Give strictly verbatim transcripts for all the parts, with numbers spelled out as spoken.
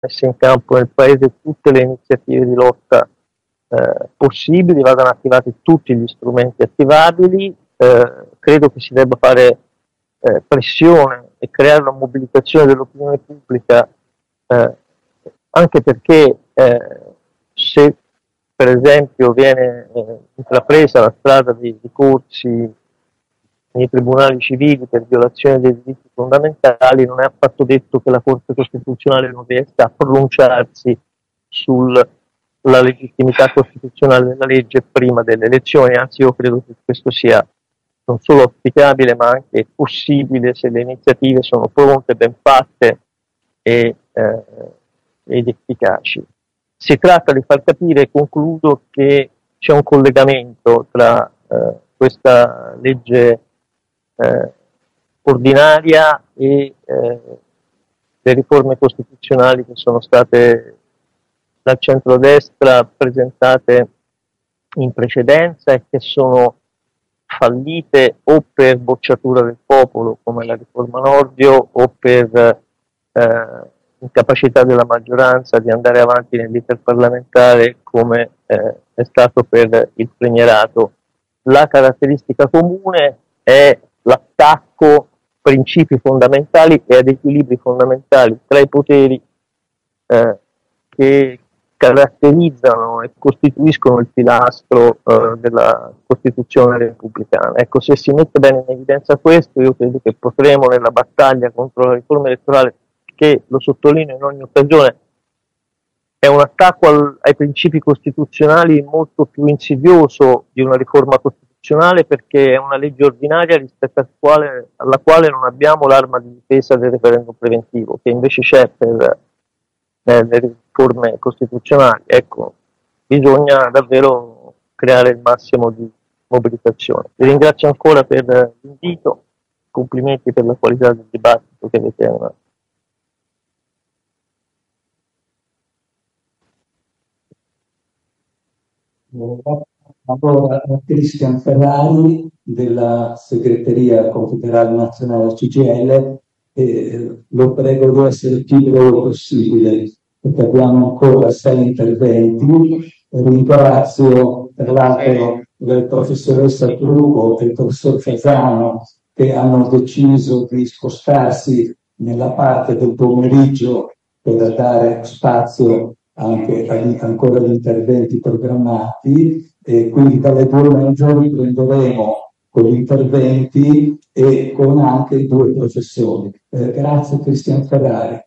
messe in campo nel Paese tutte le iniziative di lotta eh, possibili, vadano attivati tutti gli strumenti attivabili. Eh, credo che si debba fare eh, pressione e creare una mobilitazione dell'opinione pubblica, eh, anche perché eh, se per esempio viene eh, intrapresa la strada di ricorsi nei tribunali civili per violazione dei diritti fondamentali, non è affatto detto che la Corte Costituzionale non riesca a pronunciarsi sulla legittimità costituzionale della legge prima delle elezioni. Anzi, io credo che questo sia non solo auspicabile ma anche possibile se le iniziative sono pronte, ben fatte e, eh, ed efficaci. Si tratta di far capire, e concludo, che c'è un collegamento tra eh, questa legge eh, ordinaria e eh, le riforme costituzionali che sono state dal centrodestra presentate in precedenza e che sono fallite o per bocciatura del popolo, come la riforma Nordio, o per eh, incapacità della maggioranza di andare avanti nell'iter parlamentare, come eh, è stato per il premierato. La caratteristica comune è l'attacco a principi fondamentali e ad equilibri fondamentali tra i poteri eh, che caratterizzano e costituiscono il pilastro eh, della Costituzione repubblicana. Ecco, se si mette bene in evidenza questo, io credo che potremo, nella battaglia contro la riforma elettorale, che, lo sottolineo in ogni occasione, è un attacco al, ai principi costituzionali molto più insidioso di una riforma costituzionale, perché è una legge ordinaria rispetto al quale, alla quale non abbiamo l'arma di difesa del referendum preventivo, che invece c'è per eh, le riforme costituzionali. Ecco, bisogna davvero creare il massimo di mobilitazione. Vi ringrazio ancora per l'invito, complimenti per la qualità del dibattito che avete animato. Allora, Cristian Ferrari della segreteria confederale nazionale C G I L, e lo prego di essere più breve possibile perché abbiamo ancora sei interventi. Ringrazio per l'altro la professoressa Trugo e il professor Fasano che hanno deciso di spostarsi nella parte del pomeriggio per dare spazio anche agli, ancora agli interventi programmati, e quindi dalle due e mezza riprenderemo con gli interventi e con anche i due professori. Eh, grazie Cristian Ferrari.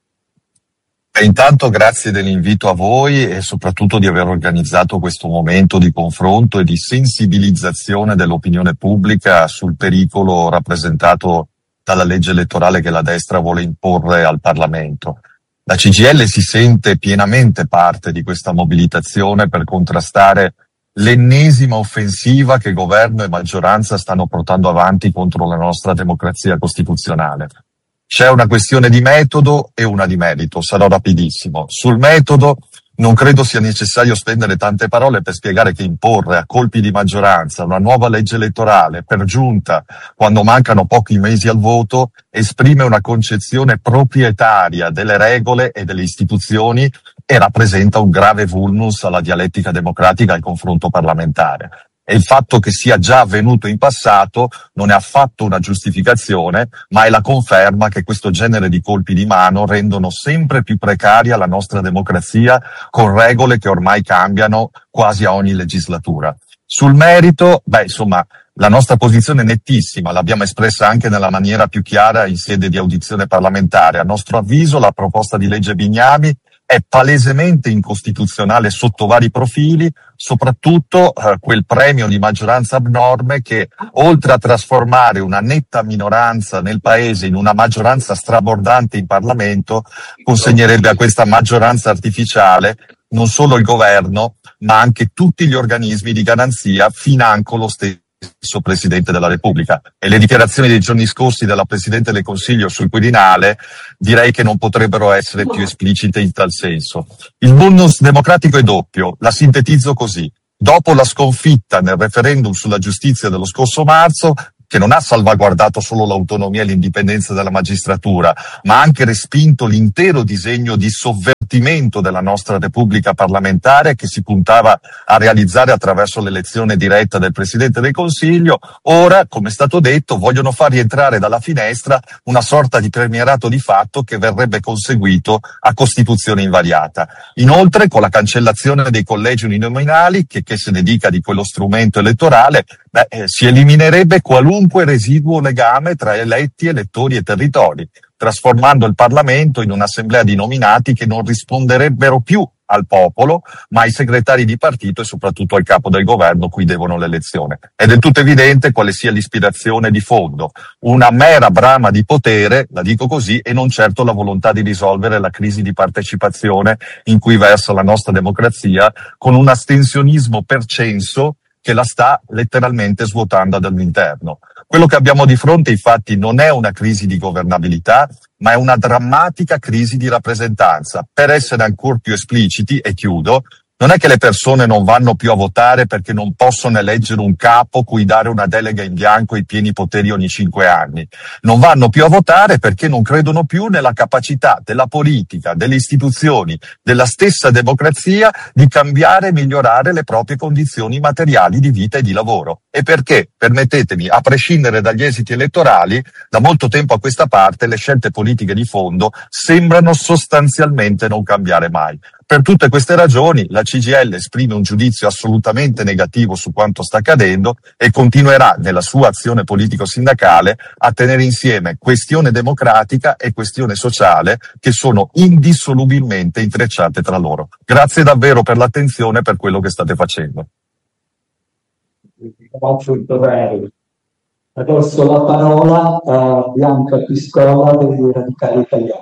E intanto grazie dell'invito a voi e soprattutto di aver organizzato questo momento di confronto e di sensibilizzazione dell'opinione pubblica sul pericolo rappresentato dalla legge elettorale che la destra vuole imporre al Parlamento. La C G I L si sente pienamente parte di questa mobilitazione per contrastare l'ennesima offensiva che governo e maggioranza stanno portando avanti contro la nostra democrazia costituzionale. C'è una questione di metodo e una di merito, sarò rapidissimo. Sul metodo non credo sia necessario spendere tante parole per spiegare che imporre a colpi di maggioranza una nuova legge elettorale, per giunta quando mancano pochi mesi al voto, esprime una concezione proprietaria delle regole e delle istituzioni e rappresenta un grave vulnus alla dialettica democratica e al confronto parlamentare. E il fatto che sia già avvenuto in passato non è affatto una giustificazione, ma è la conferma che questo genere di colpi di mano rendono sempre più precaria la nostra democrazia, con regole che ormai cambiano quasi a ogni legislatura. Sul merito, beh, insomma, la nostra posizione è nettissima, l'abbiamo espressa anche nella maniera più chiara in sede di audizione parlamentare. A nostro avviso la proposta di legge Bignami è palesemente incostituzionale sotto vari profili, soprattutto eh, quel premio di maggioranza abnorme che, oltre a trasformare una netta minoranza nel Paese in una maggioranza strabordante in Parlamento, consegnerebbe a questa maggioranza artificiale non solo il governo, ma anche tutti gli organismi di garanzia, financo lo stesso Presidente della Repubblica. E le dichiarazioni dei giorni scorsi della Presidente del Consiglio sul Quirinale direi che non potrebbero essere più esplicite in tal senso. Il vulnus democratico è doppio, la sintetizzo così. Dopo la sconfitta nel referendum sulla giustizia dello scorso marzo, che non ha salvaguardato solo l'autonomia e l'indipendenza della magistratura, ma ha anche respinto l'intero disegno di sovversione smaltimento della nostra Repubblica parlamentare che si puntava a realizzare attraverso l'elezione diretta del Presidente del Consiglio. Ora, come è stato detto, vogliono far rientrare dalla finestra una sorta di premierato di fatto che verrebbe conseguito a Costituzione invariata. Inoltre, con la cancellazione dei collegi uninominali, che, che se ne dica di quello strumento elettorale, beh, eh, si eliminerebbe qualunque residuo legame tra eletti, elettori e territori, trasformando il Parlamento in un'assemblea di nominati che non risponderebbero più al popolo, ma ai segretari di partito e soprattutto al capo del governo cui devono l'elezione. È del tutto evidente quale sia l'ispirazione di fondo, una mera brama di potere, la dico così, e non certo la volontà di risolvere la crisi di partecipazione in cui versa la nostra democrazia, con un astensionismo percenso che la sta letteralmente svuotando dall'interno. Quello che abbiamo di fronte, infatti, non è una crisi di governabilità, ma è una drammatica crisi di rappresentanza. Per essere ancora più espliciti, e chiudo, non è che le persone non vanno più a votare perché non possono eleggere un capo cui dare una delega in bianco e i pieni poteri ogni cinque anni. Non vanno più a votare perché non credono più nella capacità della politica, delle istituzioni, della stessa democrazia di cambiare e migliorare le proprie condizioni materiali di vita e di lavoro. E perché, permettetemi, a prescindere dagli esiti elettorali, da molto tempo a questa parte le scelte politiche di fondo sembrano sostanzialmente non cambiare mai. Per tutte queste ragioni la C G I L esprime un giudizio assolutamente negativo su quanto sta accadendo e continuerà nella sua azione politico-sindacale a tenere insieme questione democratica e questione sociale che sono indissolubilmente intrecciate tra loro. Grazie davvero per l'attenzione e per quello che state facendo. Adesso la parola a Bianca Piscola dei Radicali Italiani.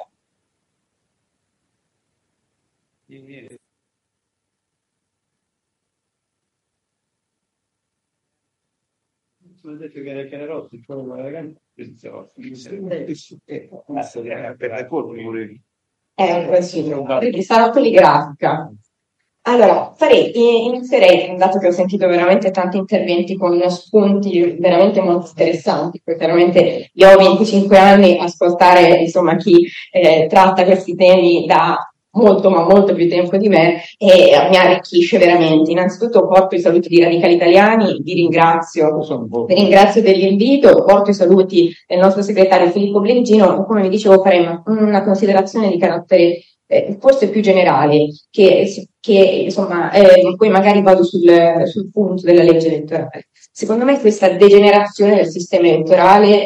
Eh, sarà poligrafica. Allora, farei, inizierei, dato che ho sentito veramente tanti interventi con spunti veramente molto interessanti, poi chiaramente io ho venticinque anni, ascoltare insomma chi eh, tratta questi temi da molto ma molto più tempo di me e mi arricchisce veramente. Innanzitutto porto i saluti di Radicali Italiani, vi ringrazio, vi ringrazio dell'invito, porto i saluti del nostro segretario Filippo Blengino, come vi dicevo faremo una considerazione di carattere eh, forse più generale, che, che insomma eh, poi magari vado sul, sul punto della legge elettorale. Secondo me questa degenerazione del sistema elettorale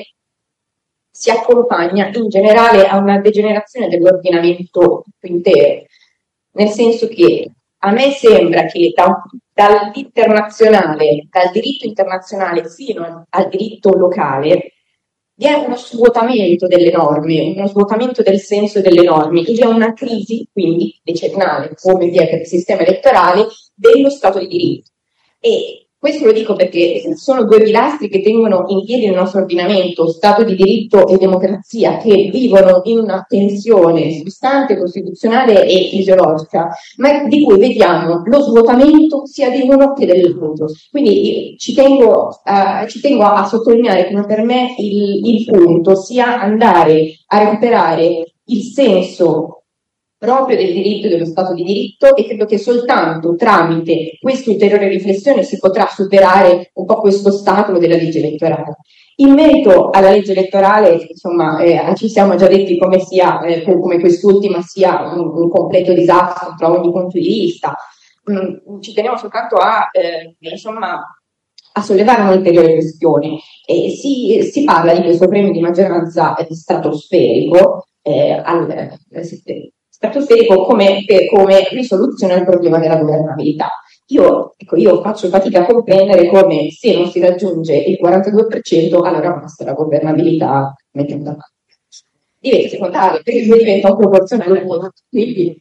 si accompagna in generale a una degenerazione dell'ordinamento intero, nel senso che a me sembra che da, dall'internazionale, dal diritto internazionale fino al diritto locale, vi è uno svuotamento delle norme, uno svuotamento del senso delle norme, e vi è una crisi, quindi decennale, come vi è per il sistema elettorale, dello Stato di diritto. E questo lo dico perché sono due pilastri che tengono in piedi il nostro ordinamento, Stato di diritto e democrazia, che vivono in una tensione substante, costituzionale e fisiologica, ma di cui vediamo lo svuotamento sia dell'uno che dell'altro. Quindi ci tengo, uh, ci tengo a sottolineare come per me il, il punto sia andare a recuperare il senso proprio del diritto e dello Stato di diritto, e credo che soltanto tramite questa ulteriore riflessione si potrà superare un po' questo ostacolo della legge elettorale. In merito alla legge elettorale, insomma, eh, ci siamo già detti come sia, eh, come quest'ultima sia un, un completo disastro da ogni punto di vista. Mm, ci teniamo soltanto a, eh, insomma, a sollevare un'ulteriore questione. Eh, si, si parla di questo premio di maggioranza eh, stratosferico eh, al eh, stratosferico come, come risoluzione al problema della governabilità. Io, ecco, io faccio fatica a comprendere come se non si raggiunge il quarantadue per cento allora basta la governabilità mettiamo da parte. Diventa secondario, perché poi diventa un proporzionale. Quindi,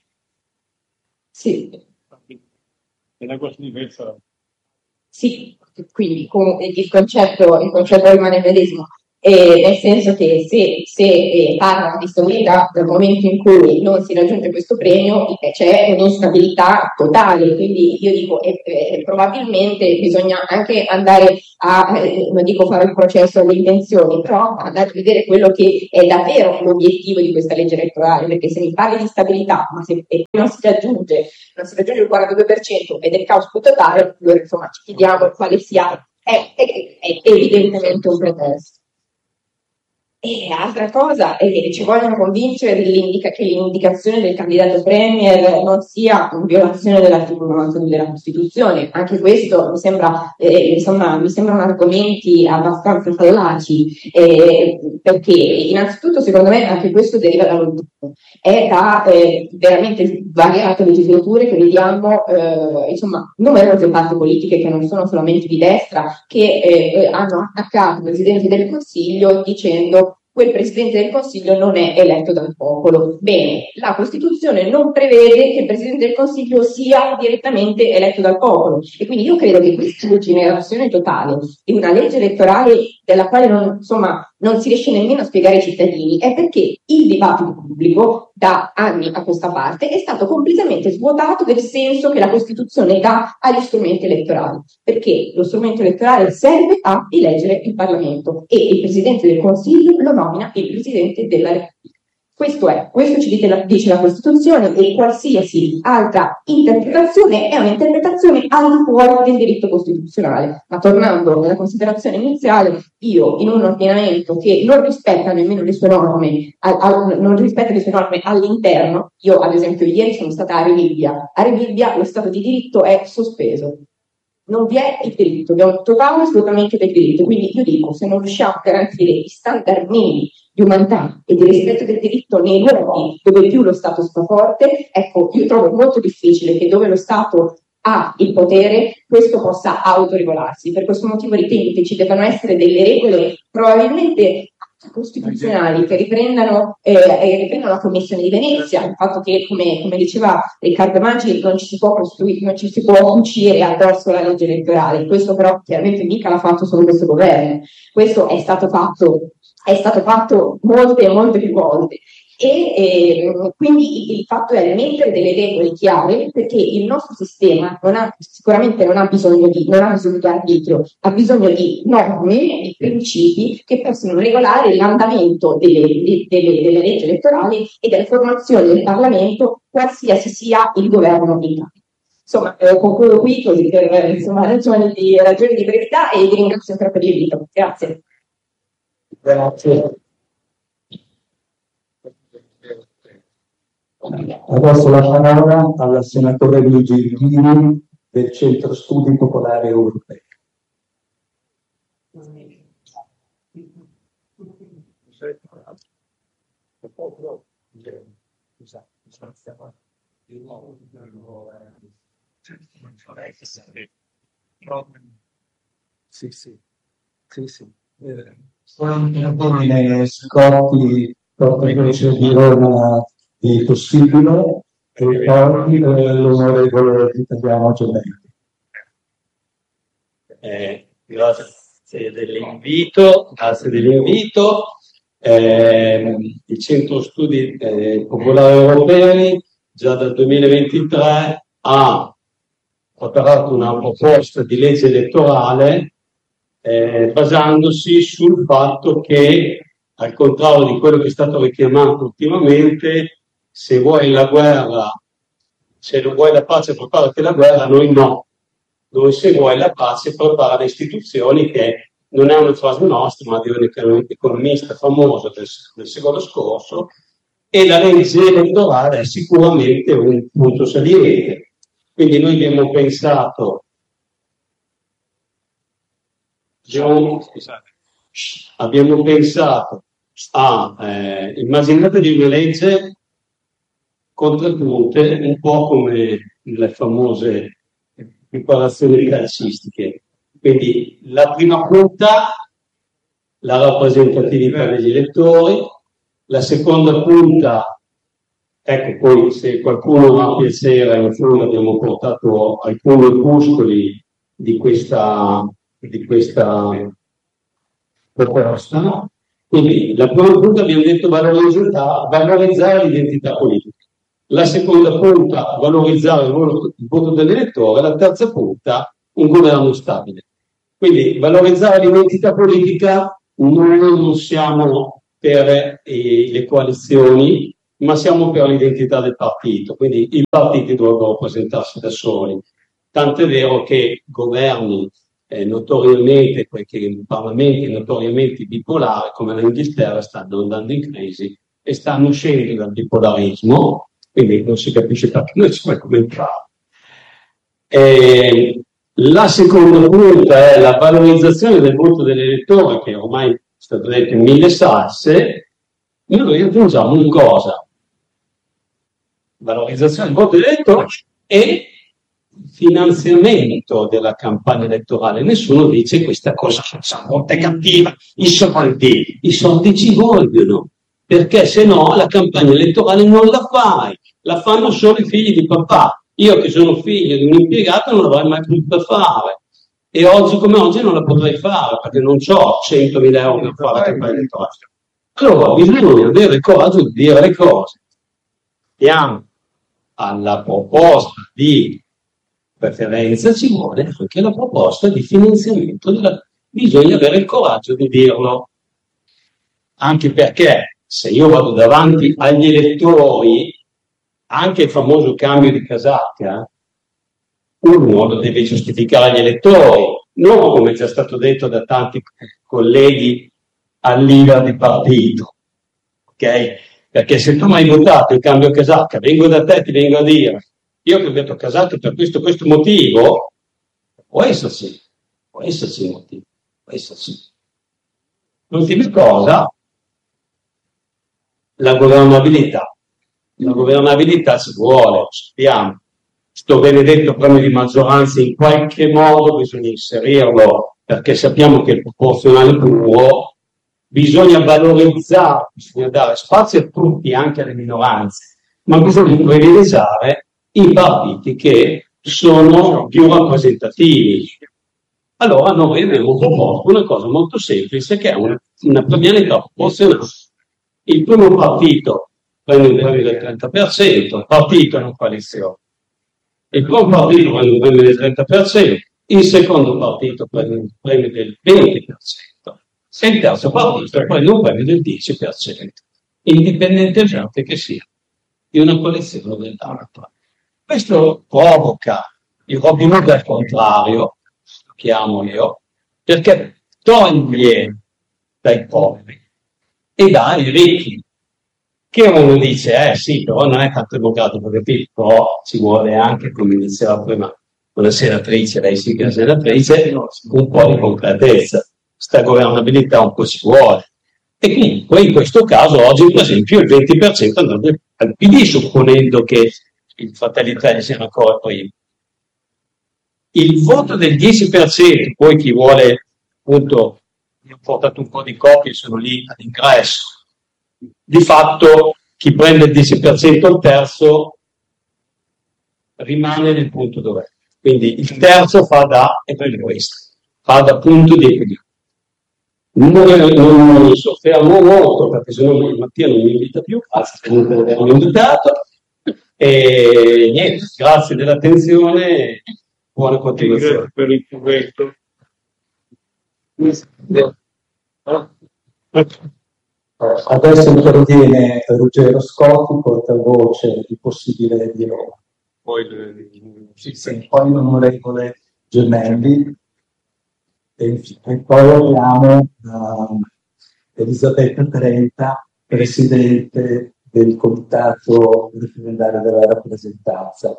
sì. È una cosa diversa. Sì, quindi il concetto, il concetto rimane il medesimo. Eh, nel senso che se, se eh, parlano di stabilità dal momento in cui non si raggiunge questo premio eh, c'è un'instabilità totale, quindi io dico eh, eh, probabilmente bisogna anche andare a, eh, non dico fare il processo alle intenzioni, però andare a vedere quello che è davvero l'obiettivo di questa legge elettorale, perché se mi parli di stabilità ma se e non si raggiunge, non si raggiunge il quarantadue per cento ed è il caos più totale, allora insomma ci chiediamo quale sia, è, è, è evidentemente un pretesto. E altra cosa è che ci vogliono convincere che l'indicazione del candidato premier non sia in violazione dell'articolo novantadue della Costituzione. Anche questo mi sembra, eh, insomma, mi sembrano argomenti abbastanza fallaci, eh, perché innanzitutto secondo me anche questo deriva da lontano. È da eh, veramente variate legislature che vediamo, eh, insomma, numerose parti politiche che non sono solamente di destra, che eh, hanno attaccato il Presidente del Consiglio dicendo quel Presidente del Consiglio non è eletto dal popolo. Bene, la Costituzione non prevede che il Presidente del Consiglio sia direttamente eletto dal popolo e quindi io credo che questa degenerazione totale di una legge elettorale della quale non, insomma, non si riesce nemmeno a spiegare ai cittadini è perché il dibattito pubblico da anni a questa parte è stato completamente svuotato del senso che la Costituzione dà agli strumenti elettorali, perché lo strumento elettorale serve a eleggere il Parlamento e il Presidente del Consiglio lo nomina il Presidente della Repubblica. Questo è, questo ci dice la, dice la Costituzione e qualsiasi altra interpretazione è un'interpretazione al di fuori del diritto costituzionale. Ma tornando alla considerazione iniziale, io in un ordinamento che non rispetta nemmeno le sue norme, a, a, non rispetta le sue norme all'interno, io ad esempio ieri sono stata a Rebibbia, a Rebibbia lo Stato di diritto è sospeso. Non vi è il diritto, abbiamo totale assolutamente del diritto, quindi io dico, se non riusciamo a garantire gli standard minimi di umanità e di rispetto del diritto nei luoghi dove più lo Stato sta forte, ecco, io trovo molto difficile che dove lo Stato ha il potere, questo possa autoregolarsi. Per questo motivo ritengo che ci debbano essere delle regole probabilmente costituzionali che riprendano, eh, riprendano la Commissione di Venezia, il fatto che, come, come diceva Riccardo Maggi, non ci si può costruire, non ci si può cucire addosso la legge elettorale. Questo però chiaramente mica l'ha fatto solo questo governo, questo è stato fatto, è stato fatto molte e molte più volte. E eh, quindi il fatto è mettere delle regole chiare, perché il nostro sistema non ha, sicuramente non ha bisogno di, non ha bisogno di arbitrio, ha bisogno di norme, di principi che possano regolare l'andamento delle, delle, delle leggi elettorali e della formazione del Parlamento, qualsiasi sia il governo in Italia. Insomma, eh, concludo qui così per insomma, ragioni, di, ragioni di brevità e vi ringrazio ancora per l'invito. Grazie. Grazie. Adesso la parola al senatore Luigi Ghini del Centro Studi Popolari Europei. Sì, sì, sì, sì. Sono Scotti, portavoce di Roma di Possibile, e poi eh, l'onorevole Italiano Giovelli. Eh, grazie dell'invito, grazie dell'invito. Eh, il Centro Studi eh, Popolari Europei già dal duemilaventitré ha preparato una proposta di legge elettorale eh, basandosi sul fatto che, al contrario di quello che è stato richiamato ultimamente, se vuoi la guerra, se non vuoi la pace preparati la guerra, noi no. Noi se vuoi la pace prepara le istituzioni, che non è una frase nostra, ma di un economista famoso del, del secolo scorso, e la legge elettorale è sicuramente un punto saliente. Quindi noi abbiamo pensato, abbiamo, abbiamo pensato a, eh, immaginatevi una legge contrappunte, un po' come le famose preparazioni calcistiche. Quindi la prima punta, la rappresentatività degli elettori, la seconda punta, ecco, poi se qualcuno ha piacere, in fondo abbiamo portato alcuni opuscoli di questa, di questa proposta. Quindi la prima punta abbiamo detto valorizzare, valorizzare l'identità politica, la seconda punta valorizzare il voto, il voto dell'elettore, la terza punta un governo stabile. Quindi valorizzare l'identità politica, noi non siamo per eh, le coalizioni, ma siamo per l'identità del partito, quindi i partiti dovrebbero presentarsi da soli. Tant'è vero che governi eh, notoriamente, perché parlamenti notoriamente bipolari, come l'Inghilterra, stanno andando in crisi e stanno uscendo dal bipolarismo, quindi non si capisce perché noi ci puoi commentare. Eh, la seconda punta è la valorizzazione del voto dell'elettore, che ormai è stato detto in mille salse. Noi aggiungiamo una cosa: valorizzazione del voto dell'elettore e finanziamento della campagna elettorale. Nessuno dice questa cosa molto cattiva, i soldi, i soldi ci vogliono, perché se no la campagna elettorale non la fai, la fanno solo i figli di papà. Io che sono figlio di un impiegato non l'avrei mai potuta fare, e oggi come oggi non la potrei fare perché non ho centomila euro per fare la campagna elettorale. Allora bisogna avere il coraggio di dire le cose. Andiamo alla proposta di preferenza, ci vuole anche la proposta di finanziamento della... bisogna avere il coraggio di dirlo, anche perché se io vado davanti agli elettori, anche il famoso cambio di casacca uno lo deve giustificare agli elettori, non come è già stato detto da tanti colleghi al leader di partito, ok? Perché se tu mi hai votato il cambio casacca, vengo da te e ti vengo a dire io ho cambiato casacca per questo questo motivo, può esserci, può esserci un motivo, può esserci. L'ultima cosa, la governabilità. La governabilità ci vuole, lo sappiamo. Sto benedetto premio di maggioranza in qualche modo bisogna inserirlo, perché sappiamo che il proporzionale puro bisogna valorizzare, bisogna dare spazio a tutti, anche alle minoranze, ma bisogna privilegiare i partiti che sono più rappresentativi. Allora noi abbiamo proposto una cosa molto semplice, che è una, una premialità proporzionale. Il primo partito prende un premio del trenta per cento, il partito è una coalizione. Il primo partito prende un premio del trenta per cento, il secondo partito prende un premio del venti per cento e il terzo partito prende un premio del dieci per cento, indipendentemente che sia di una coalizione o dell'altra. Questo provoca il Robin Hood al contrario, lo chiamo io, perché toglie dai poveri e dà ai ricchi. Che uno dice, eh sì, però non è tanto democratico, capito? Però ci vuole anche, come diceva prima una senatrice, lei sì che è una senatrice, un po' di concretezza. Sta governabilità un po' ci vuole. E comunque in questo caso oggi, per esempio, il venti per cento andrebbe al P D, supponendo che il Fratelli d'Italia sia ancora prima. Il voto del dieci per cento, poi chi vuole, appunto, io ho portato un po' di copie, sono lì all'ingresso. Di fatto chi prende il dieci per cento al terzo rimane nel punto dov'è. Quindi il terzo fa da, e prende questo, fa da punto di equilibrio. Noi non soffriamo molto perché se no Mattia non mi invita più, grazie per avermi invitato. E niente, grazie dell'attenzione, buona continuazione. Grazie per il fumetto. Adesso interviene Ruggero Scotti, portavoce di Possibile di Roma. Poi, sì, sì, poi l'onorevole Gemelli e, e poi abbiamo uh, Elisabetta Trenta, presidente del Comitato referendario della rappresentanza.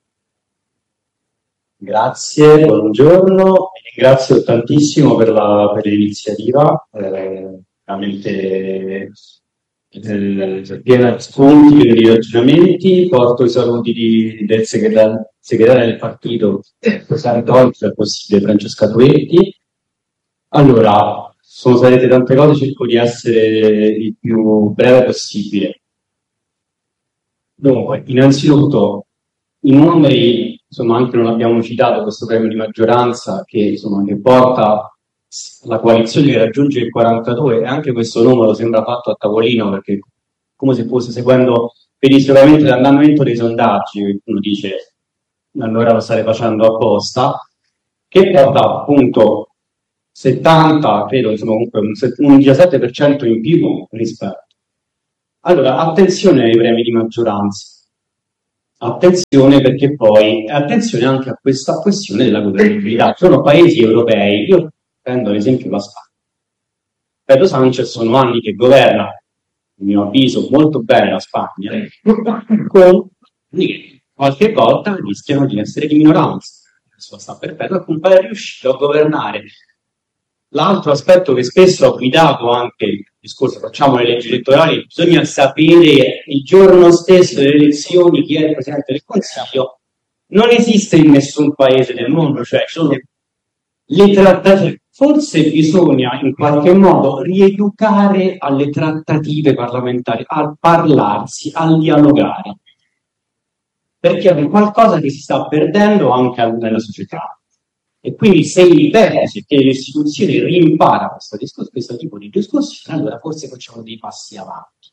Grazie, buongiorno, vi ringrazio tantissimo per, la, per l'iniziativa, eh, veramente eh, piena di spunti, piena di ragionamenti. Porto i saluti di, del segretario, segretario del partito, Sant'Olio, se possibile, Francesca Tuetti. Allora, sono state tante cose, cerco di essere il più breve possibile. Dunque, innanzitutto, i numeri, insomma, anche non abbiamo citato questo premio di maggioranza che, insomma, che porta la coalizione che raggiunge il quarantadue, e anche questo numero sembra fatto a tavolino, perché come se fosse seguendo periodicamente l'andamento dei sondaggi, uno dice allora lo state facendo apposta, che porta appunto settanta, credo, insomma, comunque un, un diciassette per cento in più rispetto. Allora, attenzione ai premi di maggioranza, attenzione perché poi, attenzione anche a questa questione della governabilità. Ci sono paesi europei, io prendo ad esempio la Spagna. Pedro Sánchez sono anni che governa, a mio avviso, molto bene la Spagna, con qualche volta rischiano di essere di minoranza. Adesso sta per Pedro, comunque è riuscito a governare. L'altro aspetto che spesso ha guidato anche il discorso, facciamo le leggi elettorali, bisogna sapere il giorno stesso delle elezioni chi è il Presidente del Consiglio, non esiste in nessun paese del mondo, cioè ci sono le trattative. Forse bisogna in qualche modo rieducare alle trattative parlamentari, a parlarsi, a dialogare, perché è qualcosa che si sta perdendo anche nella società. E quindi se i vertici che le istituzioni rimparano questo, discorso, questo tipo di discussione, allora forse facciamo dei passi avanti.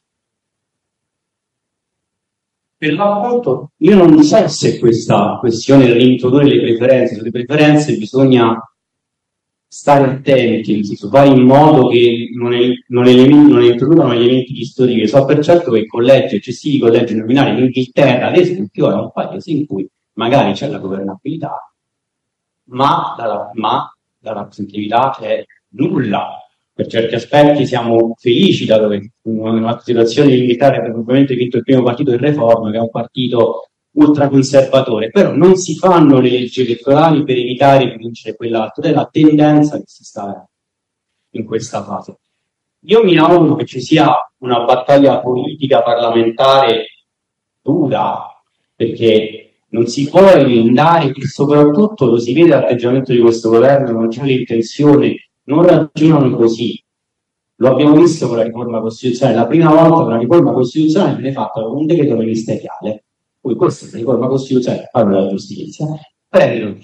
Per l'appunto, io non so se questa questione di reintrodurre le preferenze, sulle preferenze bisogna stare attenti, nel senso, fare in modo che non, è, non, elementi, non introducano elementi di storia. So per certo che i collegi, eccessivi collegi nominali in Inghilterra, ad esempio, è un paese in cui magari c'è la governabilità, ma la, ma la rappresentatività è nulla. Per certi aspetti siamo felici da dove in una situazione in Inghilterra che probabilmente vinto il primo partito di Reform, che è un partito ultraconservatore, però non si fanno le leggi elettorali per evitare di vincere quell'altro, è la tendenza che si sta in questa fase. Io mi auguro che ci sia una battaglia politica parlamentare dura, perché non si può emendare, e soprattutto lo si vede l'atteggiamento di questo governo, non c'è l'intenzione, non ragionano così. Lo abbiamo visto con la riforma costituzionale, la prima volta che una riforma costituzionale viene fatta con un decreto ministeriale, poi questa è una riforma costituzionale, parlo della giustizia, prendono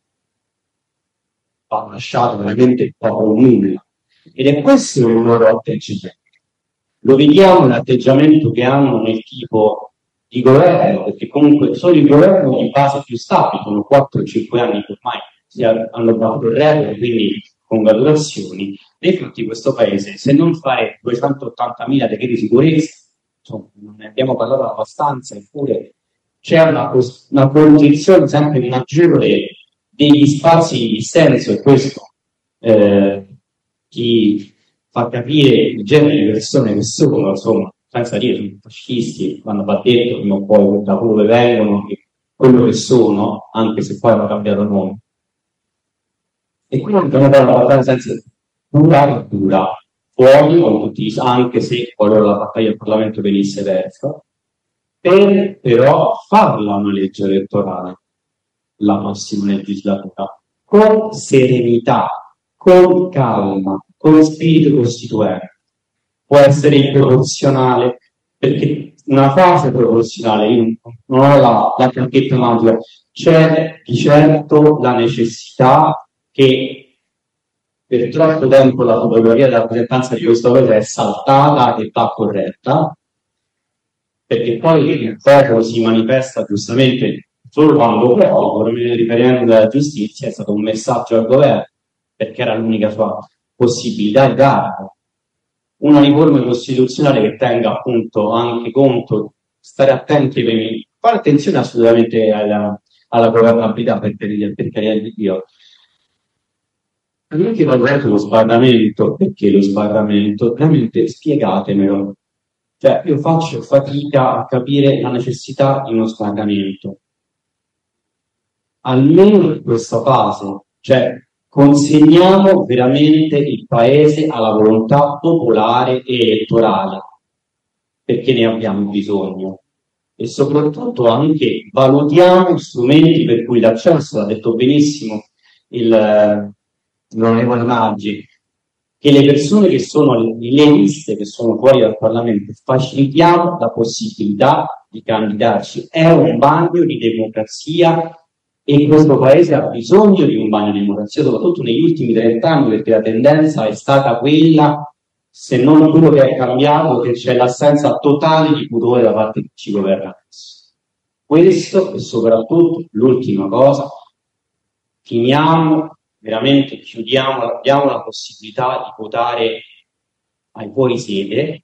va lasciato veramente poco nulla. Ed è questo il loro atteggiamento. Lo vediamo l'atteggiamento che hanno nel tipo di governo, perché comunque sono il governo di base più stabile, sono quattro cinque anni che ormai si hanno battuto il record, quindi congratulazioni. Nei fatti questo paese, se non fare duecentottantamila decreti di sicurezza, insomma, non ne abbiamo parlato abbastanza, eppure c'è una, una condizione sempre maggiore degli spazi di dissenso, e questo eh, chi fa capire il genere di persone che sono, insomma, senza dire sono fascisti, vanno va detto prima o poi da dove vengono e quello che sono, anche se poi hanno cambiato nome. E quindi dobbiamo dare una battaglia senza dura dura, fuori con tutti, anche se qualora la battaglia del Parlamento venisse persa, per però farla una legge elettorale la prossima legislatura con serenità, con calma, con spirito costituente. Può essere improporzionale, perché una fase proporzionale, io non ho la, la cacchetta magica, c'è di certo la necessità che per troppo tempo la fotografia della rappresentanza di questo paese è saltata e va corretta, perché poi il popolo si manifesta giustamente solo quando poi il riferimento della giustizia è stato un messaggio al governo, perché era l'unica sua possibilità di dare una riforma costituzionale che tenga appunto anche conto, stare attenti per fare attenzione assolutamente alla, alla governabilità, per carità di Dio. Anche parlato dello sbarramento, perché lo sbarramento, veramente spiegatemelo. Cioè, io faccio fatica a capire la necessità di uno sbarramento. Almeno in questa fase, cioè, consegniamo veramente il paese alla volontà popolare e elettorale, perché ne abbiamo bisogno. E soprattutto anche valutiamo strumenti per cui l'accesso, l'ha detto benissimo il l'onorevole Maggi, che le persone che sono le liste che sono fuori dal Parlamento facilitiamo la possibilità di candidarci. È un bagno di democrazia e questo paese ha bisogno di un bagno di democrazia, soprattutto negli ultimi trent'anni, perché la tendenza è stata quella, se non quello che è cambiato, che c'è l'assenza totale di pudore da parte di chi ci governa adesso. Questo e soprattutto l'ultima cosa, finiamo, veramente chiudiamo, diamo la possibilità di votare ai fuori sede,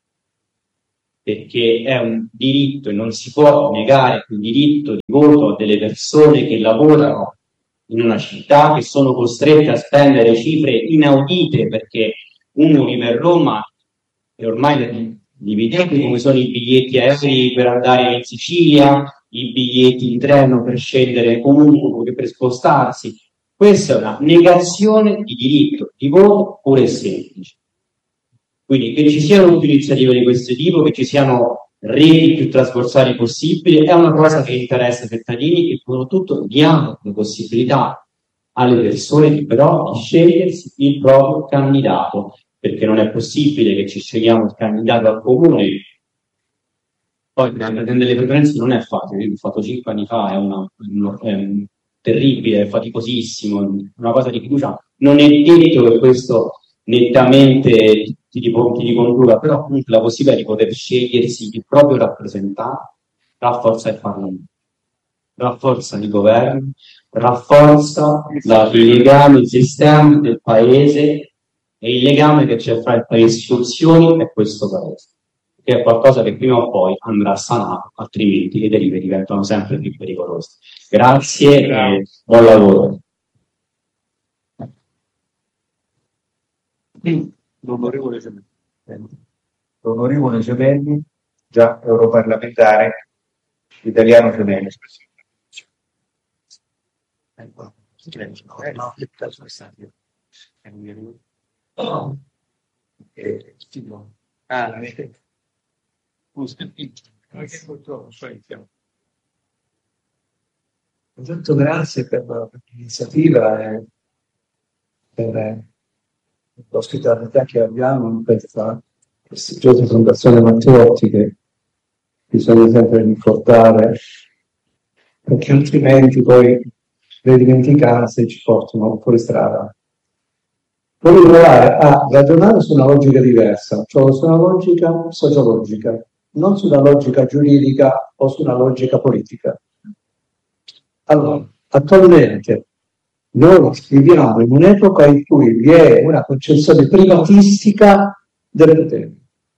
perché è un diritto e non si può negare il diritto di voto a delle persone che lavorano in una città, che sono costrette a spendere cifre inaudite, perché uno vive a Roma e ormai dividete come sono i biglietti aerei per andare in Sicilia, i biglietti di treno per scendere comunque, per spostarsi. Questa è una negazione di diritto di voto pure e semplice. Quindi che ci siano più iniziative di questo tipo, che ci siano reti più trasversali possibili, è una cosa che interessa i cittadini, e soprattutto diamo le possibilità alle persone però di scegliersi il proprio candidato, perché non è possibile che ci scegliamo il candidato al comune. Poi prendere le preferenze non è facile, l'ho fatto cinque anni fa, è, una, è un, terribile, è faticosissimo, una cosa di fiducia. Non è detto che questo nettamente ti, ti ricondurrà, però comunque la possibilità di poter scegliersi il proprio rappresentante rafforza il Parlamento, rafforza il governo, rafforza la, il legame, il sistema del paese e il legame che c'è fra le istituzioni e questo paese, che è qualcosa che prima o poi andrà sanato, altrimenti le derive diventano sempre più pericolose. Grazie e buon lavoro. L'onorevole Gemelli. L'onorevole Gemelli, già europarlamentare italiano Gemelli. Ah, Intanto grazie per l'iniziativa e per l'ospitalità che abbiamo in questa prestigiosa Fondazione Matteotti, che bisogna sempre ricordare, perché altrimenti poi le dimenticanze ci portano fuori strada. Voglio provare a ragionare su una logica diversa, cioè su una logica sociologica, non su una logica giuridica o su una logica politica. Allora, attualmente noi viviamo in un'epoca in cui vi è una concezione privatistica del potere.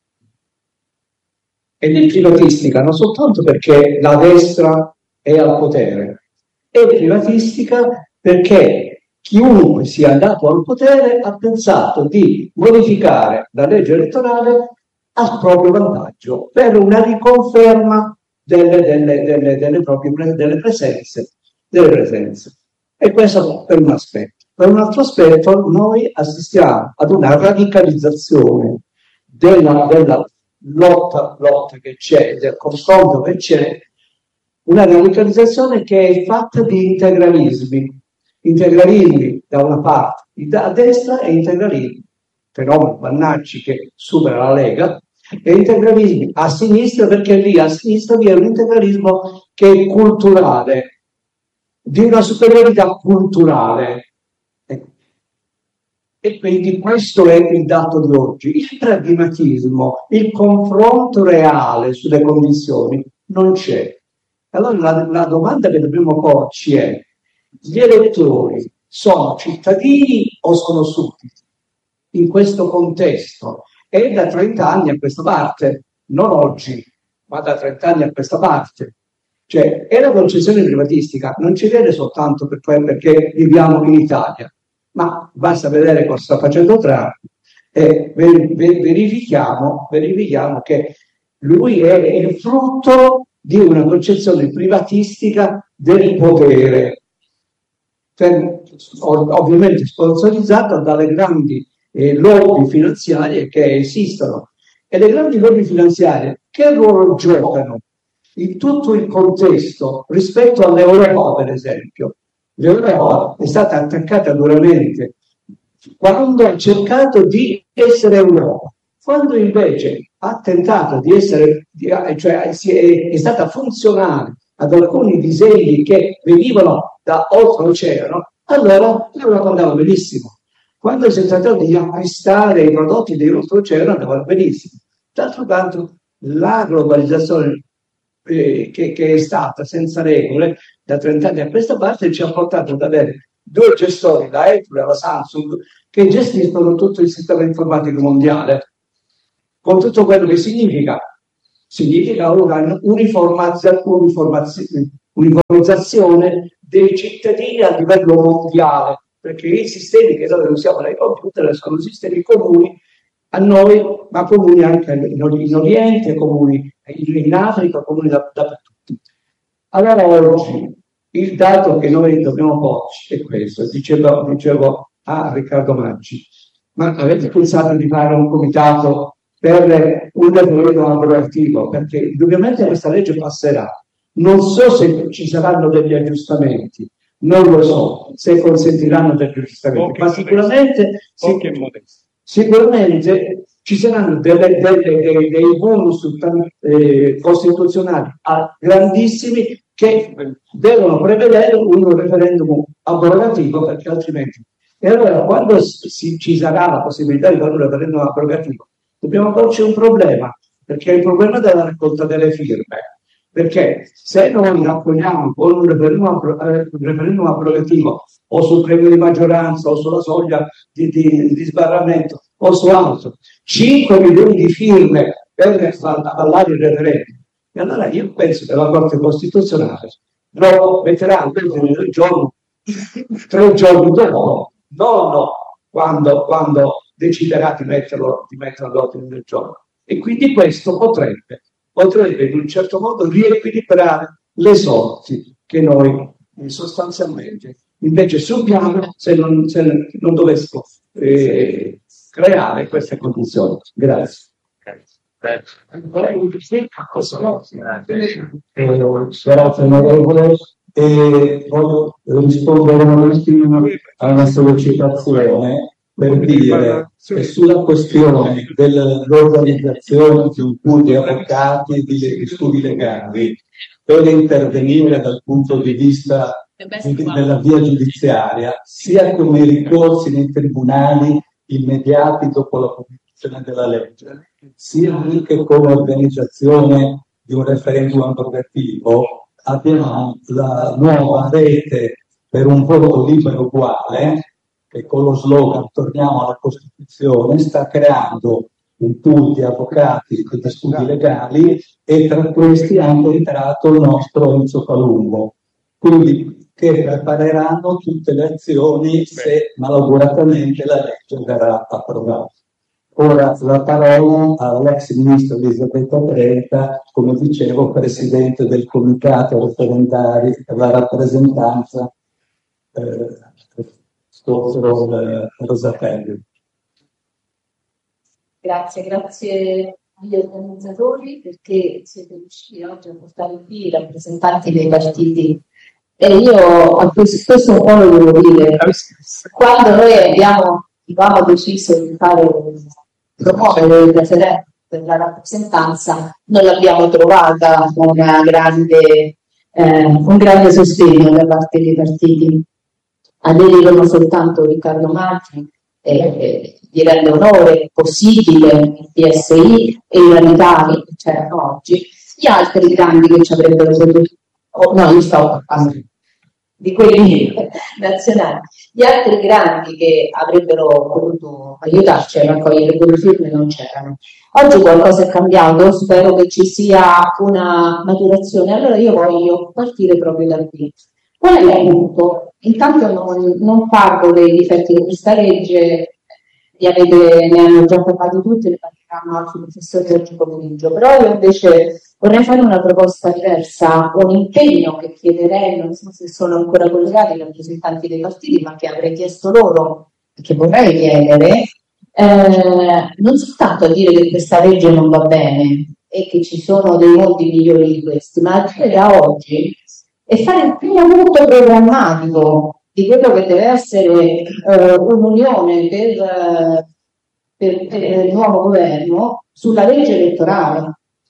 Ed è privatistica non soltanto perché la destra è al potere, è privatistica perché chiunque sia andato al potere ha pensato di modificare la legge elettorale a proprio vantaggio, per una riconferma delle, delle, delle, delle proprie delle presenze, delle presenze. E questo per un aspetto. Per un altro aspetto noi assistiamo ad una radicalizzazione della, della lotta, lotta che c'è, del confronto che c'è, una radicalizzazione che è fatta di integralismi. Integralismi da una parte a destra e integralismi, fenomeno Vannacci che supera la Lega, e integralismi a sinistra, perché lì a sinistra vi è un integralismo che è culturale, di una superiorità culturale. E quindi questo è il dato di oggi. Il pragmatismo, il confronto reale sulle condizioni non c'è. Allora la, la domanda che dobbiamo porci è: gli elettori sono cittadini o sono sudditi? In questo contesto, e da trent'anni a questa parte, non oggi, ma da trent'anni a questa parte. Cioè, è la concezione privatistica, non ci viene soltanto per, perché viviamo in Italia, ma basta vedere cosa sta facendo Trump e verifichiamo, verifichiamo che lui è il frutto di una concezione privatistica del potere, per, ovviamente sponsorizzata dalle grandi eh, lobby finanziarie che esistono. E le grandi lobby finanziarie che ruolo giocano in tutto il contesto rispetto all'Europa, per esempio? L'Europa è stata attaccata duramente quando ha cercato di essere Europa, quando invece ha tentato di essere, cioè è, è stata funzionale ad alcuni disegni che venivano da oltreoceano, allora l'Europa andava benissimo. Quando si è trattato di acquistare i prodotti di oltreoceano andava benissimo. D'altro canto, la globalizzazione eh, che, che è stata senza regole da trent'anni a questa parte ci ha portato ad avere due gestori, la Apple e la Samsung, che gestiscono tutto il sistema informatico mondiale, con tutto quello che significa. Significa una uniformazzazione, uniformizzazione dei cittadini a livello mondiale, perché i sistemi che noi usiamo nei computer sono sistemi comuni a noi, ma comuni anche in Oriente, comuni in Africa, comuni dappertutto. Allora oggi il dato che noi dobbiamo porci è questo, dicevo, dicevo a Riccardo Maggi, ma avete pensato di fare un comitato per un referendum abrogativo? Perché indubbiamente questa legge passerà. Non so se ci saranno degli aggiustamenti, non lo so se consentiranno degli aggiustamenti, ma sicuramente, sicuramente ci saranno delle, delle, dei, dei bonus eh, costituzionali grandissimi che devono prevedere un referendum abrogativo, perché altrimenti. E allora quando si, ci sarà la possibilità di fare un referendum abrogativo, dobbiamo porci un problema, perché è il problema della raccolta delle firme. Perché se noi raccogliamo con un referendum, un referendum abrogativo o sul premio di maggioranza o sulla soglia di, di, di sbarramento o su altro, cinque milioni di firme per avallare il referendum, e allora io penso che la Corte Costituzionale lo metterà all'ordine del giorno tre giorni dopo, non quando, quando deciderà di metterlo, di metterlo all'ordine del giorno. E quindi questo potrebbe potrebbe in un certo modo riequilibrare le sorti che noi sostanzialmente invece subiamo se non, se non dovessimo eh, creare queste condizioni. Grazie. Grazie onorevole, e voglio rispondere un attimo alla sollecitazione per dire che sulla questione dell'organizzazione di un pool di avvocati di, di studi legali per intervenire dal punto di vista di, della via giudiziaria, sia come i ricorsi nei tribunali immediati dopo la pubblicazione della legge, sia anche come organizzazione di un referendum abrogativo, abbiamo la nuova rete per un voto libero e uguale, che con lo slogan "torniamo alla Costituzione" sta creando un pool di avvocati e di studi legali, e tra questi è anche entrato il nostro Enzo Palumbo, quindi che prepareranno tutte le azioni se malauguratamente la legge verrà approvata. Ora la parola all'ex ministro Elisabetta Trenta, come dicevo, presidente del comitato referendario per la rappresentanza eh, Rosatelli. Grazie, grazie agli organizzatori perché siete riusciti oggi a portare qui i rappresentanti dei partiti, e io a questo, questo un po' lo devo dire. Quando noi abbiamo, abbiamo deciso di fare promuovere il referendum per la rappresentanza, non l'abbiamo trovata una grande, eh, un grande sostegno da parte dei partiti. Aderirono soltanto Riccardo Maggi, e eh, gli rende onore, possibile, il P S I e i radicali che c'erano oggi. Gli altri grandi che ci avrebbero potuto, oh, no, io stavo parlando di quelli nazionali, gli altri grandi che avrebbero potuto aiutarci a raccogliere quelle firme non c'erano. Oggi qualcosa è cambiato, spero che ci sia una maturazione. Allora io voglio partire proprio da qui. Qual è il punto? Intanto non, non parlo dei difetti di questa legge, ne, avete, ne hanno già parlato tutti, ne parleranno altri professori oggi pomeriggio, però io invece vorrei fare una proposta diversa, un impegno che chiederei, non so se sono ancora collegati i rappresentanti dei partiti, ma che avrei chiesto loro, che vorrei chiedere, eh, non soltanto a dire che questa legge non va bene e che ci sono dei modi migliori di questi, ma a dire da oggi e fare il primo punto programmatico di quello che deve essere eh, un'unione per, per, per il nuovo governo sulla legge elettorale.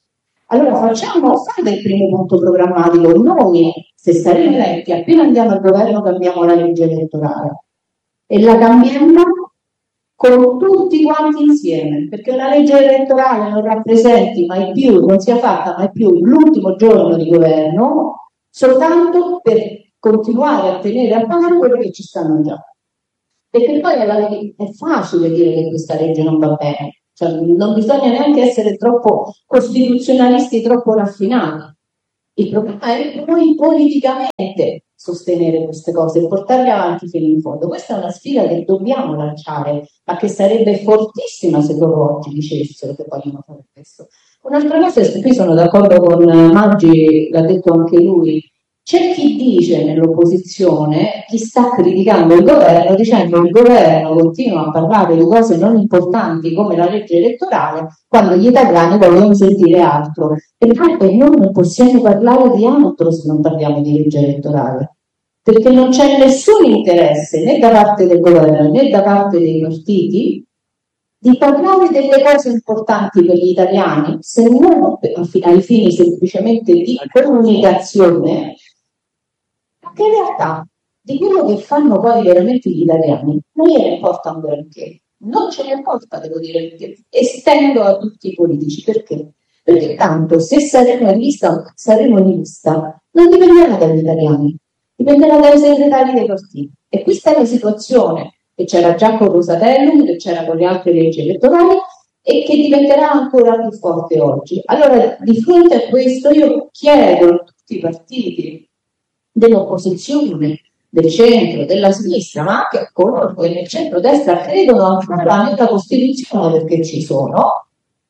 Allora facciamo, fate il primo punto programmatico. Noi, se saremo eletti, appena andiamo al governo, cambiamo la legge elettorale. E la cambiamo con tutti quanti insieme, perché una legge elettorale non rappresenti mai più, non sia fatta mai più l'ultimo giorno di governo, soltanto per continuare a tenere a bada quello che ci stanno già. Perché poi è facile dire che questa legge non va bene, cioè, non bisogna neanche essere troppo costituzionalisti, troppo raffinati. Il problema è noi politicamente sostenere queste cose e portarle avanti fino in fondo. Questa è una sfida che dobbiamo lanciare, ma che sarebbe fortissima se loro oggi dicessero che vogliono fare questo. Un'altra cosa è che qui sono d'accordo con Maggi, l'ha detto anche lui. C'è chi dice nell'opposizione, chi sta criticando il governo, dicendo che il governo continua a parlare di cose non importanti come la legge elettorale, quando gli italiani vogliono sentire altro. E poi noi non possiamo parlare di altro se non parliamo di legge elettorale, perché non c'è nessun interesse né da parte del governo né da parte dei partiti di parlare delle cose importanti per gli italiani, se non ai fini semplicemente di comunicazione, che in realtà di quello che fanno poi veramente gli italiani non gliene importa un granché, non ce ne importa, devo dire, perché estendo a tutti i politici. Perché? Perché tanto se saremo in lista, saremo in lista, non dipenderà dagli italiani, dipenderà dai segretari dei partiti. E questa è la situazione che c'era già con Rosatellum, che c'era con le altre leggi elettorali e che diventerà ancora più forte oggi. Allora, di fronte a questo, io chiedo a tutti i partiti dell'opposizione, del centro, della sinistra, ma anche a coloro che nel centro-destra credono ancora nella Costituzione perché ci sono,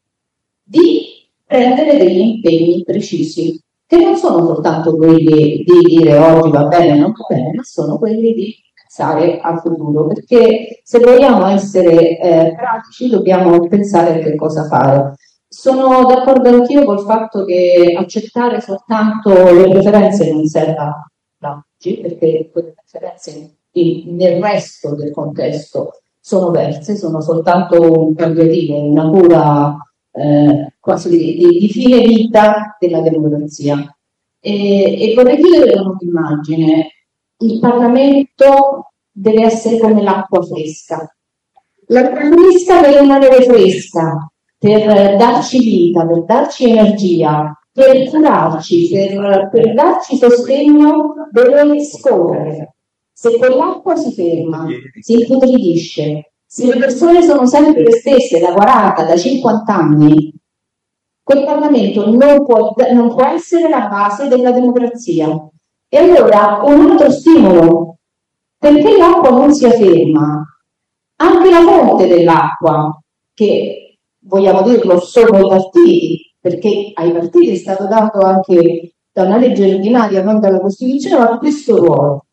di prendere degli impegni precisi, che non sono soltanto quelli di dire oggi va bene o non va bene, ma sono quelli di pensare al futuro, perché se vogliamo essere eh, pratici dobbiamo pensare a che cosa fare. Sono d'accordo anch'io col fatto che accettare soltanto le preferenze non serva oggi, perché quelle preferenze nel resto del contesto sono verse, sono soltanto un palliativo, una cura eh, quasi di, di, di fine vita della democrazia. E, e vorrei chiudere con un'immagine. Il Parlamento deve essere come l'acqua fresca. L'acqua fresca deve rimanere fresca per darci vita, per darci energia, per curarci, per, per darci sostegno, deve scorrere. Se quell'acqua si ferma, si imputridisce, se le persone sono sempre le stesse da quaranta, da cinquanta anni, quel Parlamento non può, non può essere la base della democrazia. E allora un altro stimolo, perché l'acqua non sia ferma, anche la fonte dell'acqua, che vogliamo dirlo sono i partiti, perché ai partiti è stato dato anche da una legge ordinaria, non dalla Costituzione, ma questo ruolo.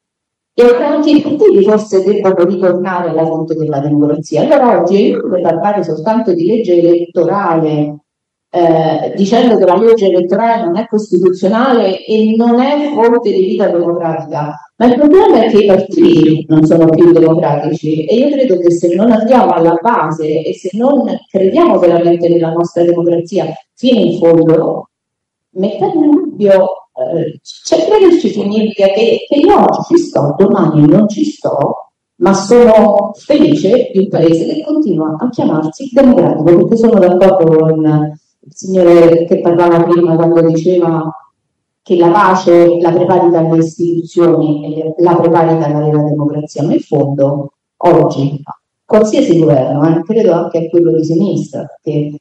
E anche i partiti forse debbano ritornare alla fonte della democrazia. Allora oggi io vorrei parlare soltanto di legge elettorale, eh, dicendo che la legge elettorale non è costituzionale e non è fonte di vita democratica. Ma il problema è che i partiti non sono più democratici e io credo che se non andiamo alla base e se non crediamo veramente nella nostra democrazia fino in fondo, mettere in dubbio, eh, cioè crederci significa che, che io oggi ci sto, domani non ci sto, ma sono felice di un paese che continua a chiamarsi democratico, perché sono d'accordo con il signore che parlava prima quando diceva che la pace la prepari dalle istituzioni e la prepari dalla vera democrazia, ma in fondo oggi qualsiasi governo, eh, credo anche a quello di sinistra, che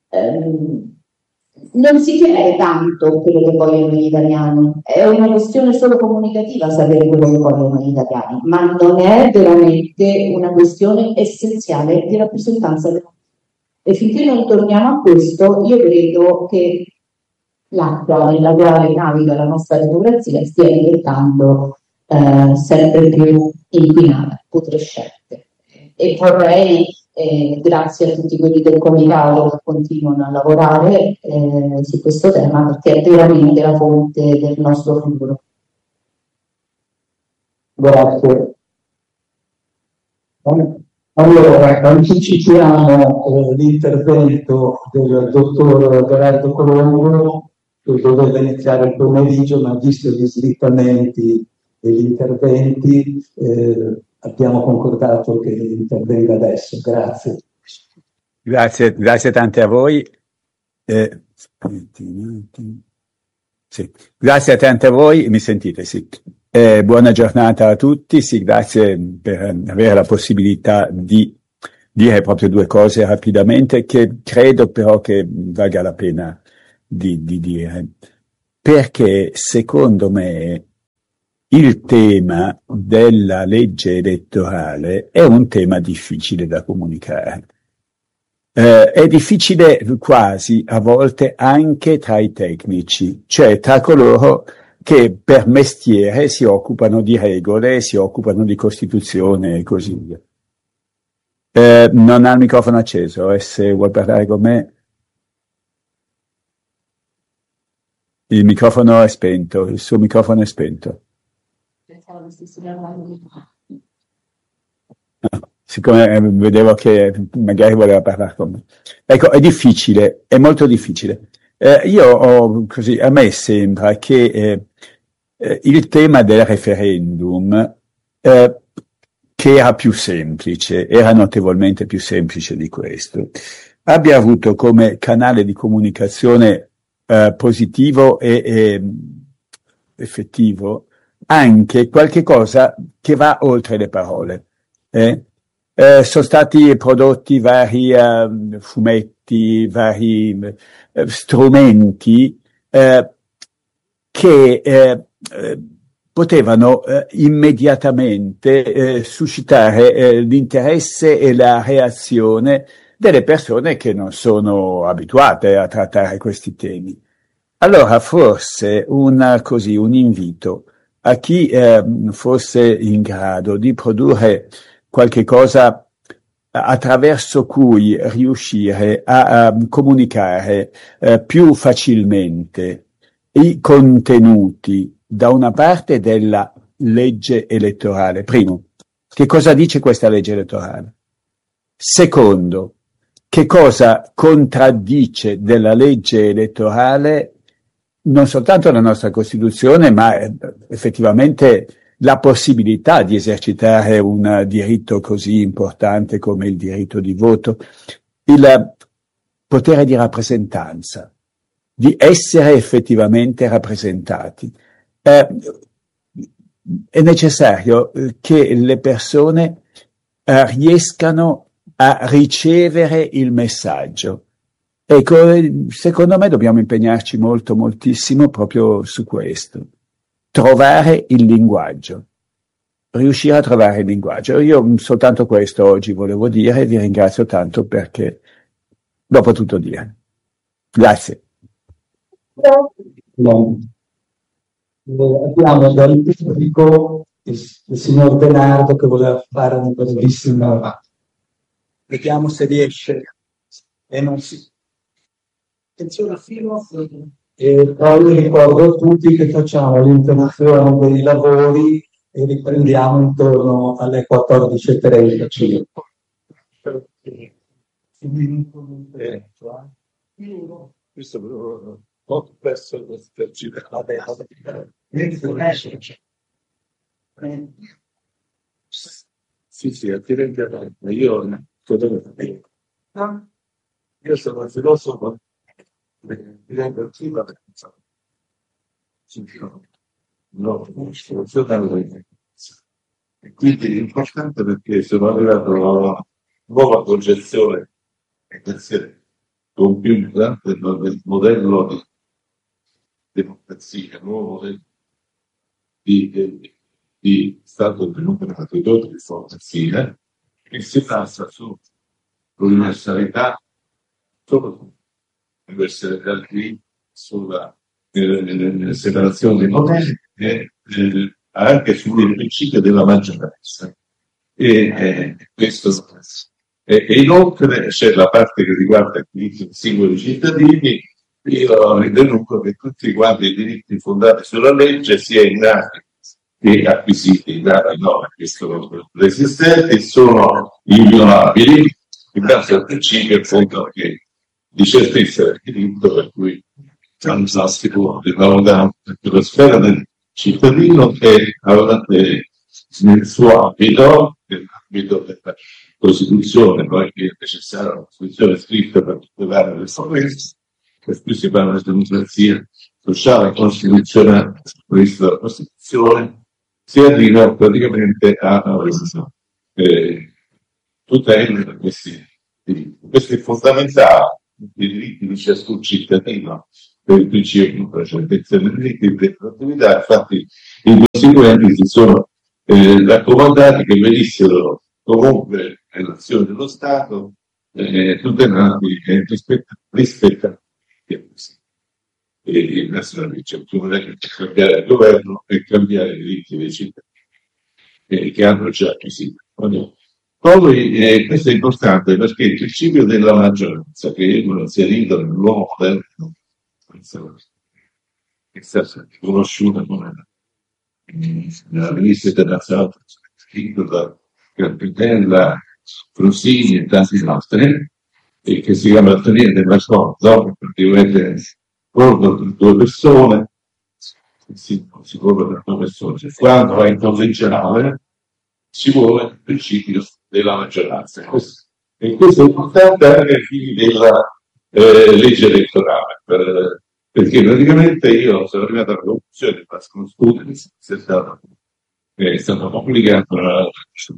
ehm, non si chiede tanto quello che vogliono gli italiani, è una questione solo comunicativa sapere quello che vogliono gli italiani, ma non è veramente una questione essenziale di rappresentanza del... E finché non torniamo a questo, io credo che l'acqua nella quale naviga la nostra democrazia stia diventando eh, sempre più inquinata, putrescente. E vorrei, eh, grazie a tutti quelli del comitato che continuano a lavorare eh, su questo tema, perché è veramente la fonte del nostro futuro. Grazie. Allora, anticipiamo eh, l'intervento del dottor Gerardo Colombo, che doveva iniziare il pomeriggio, ma visto gli slittamenti degli interventi, eh, abbiamo concordato che intervenga adesso. Grazie. Grazie, grazie tante a voi. Eh, sì. Grazie a tante a voi, mi sentite? Sì. Eh, buona giornata a tutti, sì, grazie per avere la possibilità di dire proprio due cose rapidamente che credo però che valga la pena di, di dire, perché secondo me il tema della legge elettorale è un tema difficile da comunicare. Eh, è difficile quasi a volte anche tra i tecnici, cioè tra coloro che per mestiere si occupano di regole, si occupano di Costituzione e così via. Eh, non ha il microfono acceso, e se vuoi parlare con me? Il microfono è spento, il suo microfono è spento. No, siccome vedevo che magari voleva parlare con me. Ecco, è difficile, è molto difficile. Eh, io ho così, a me sembra che eh, eh, il tema del referendum, eh, che era più semplice, era notevolmente più semplice di questo, abbia avuto come canale di comunicazione eh, positivo e, e effettivo anche qualche cosa che va oltre le parole. Eh? Eh, sono stati prodotti vari uh, fumetti, vari uh, strumenti uh, che uh, uh, potevano uh, immediatamente uh, suscitare uh, l'interesse e la reazione delle persone che non sono abituate a trattare questi temi. Allora forse un, così, un invito a chi uh, fosse in grado di produrre qualche cosa attraverso cui riuscire a, a comunicare eh, più facilmente i contenuti da una parte della legge elettorale. Primo, che cosa dice questa legge elettorale? Secondo, che cosa contraddice della legge elettorale non soltanto la nostra Costituzione, ma eh, effettivamente la possibilità di esercitare un diritto così importante come il diritto di voto, il potere di rappresentanza, di essere effettivamente rappresentati. Eh, è necessario che le persone eh, riescano a ricevere il messaggio. Ecco, secondo me dobbiamo impegnarci molto, moltissimo proprio su questo. Trovare il linguaggio, riuscire a trovare il linguaggio. Io soltanto questo oggi volevo dire, vi ringrazio tanto perché l'ho potuto dire. Grazie. No. Eh, abbiamo dal pubblico il, il signor Denardo che voleva fare una brevissima. Vediamo se riesce e non si. Attenzione fino a. E poi ricordo a tutti che facciamo l'interruzione dei lavori e riprendiamo intorno alle quattordici e trenta circa. Questo però molto perso per girare. Sì, sì, attirenti a me. Io io sono un filosofo. No, e quindi è importante perché sono arrivato a una nuova concezione compiuta del modello di democrazia, nuovo modello di, di, di Stato democratico di democrazia che si basa sull'universalità, soprattutto l'universalità qui sulla eh, separazione dei poteri e eh, anche sul principio della maggioranza. E, eh, questo, e, e inoltre c'è la parte che riguarda i singoli cittadini. Io ho ritenuto che tutti quanti i diritti fondati sulla legge sia innati e acquisiti da no, questo resistenti sono inviolabili in base al principio appunto che di certezza del diritto, per cui siamo sicuri di valutare la sfera del cittadino che nel suo ambito, nell'ambito della Costituzione, poi che è necessaria una Costituzione scritta per tutelare le sovranità, per cui si parla di democrazia sociale e costituzionale, questa della Costituzione, si arriva praticamente a, a eh, tutela di questi diritti. Questo è fondamentale, i diritti di ciascun cittadino, per il principio di certezza dei diritti e dell'attività. Infatti i costituenti si sono eh, raccomandati che venissero comunque nell'azione dello Stato eh, tutelati e rispettati. rispettati. E naturalmente non è che cambiare il governo e cambiare i diritti dei cittadini eh, che hanno già acquisito. Poi eh, questo è importante perché il principio della maggioranza che è inserito nell'uomo moderno è stata riconosciuta come la rivista internazionale scritto da Capitella, Frosini e tanti altri, e che si chiama Tenere dell'accordo, praticamente accordo tra due persone, si, si corre tra due persone. Quando va in cosa in generale si vuole il principio della maggioranza. E questo è importante anche ai fini della eh, legge elettorale, per, perché praticamente io sono arrivato alla conclusione di Pascolo Students, è stata, è stata pubblicata la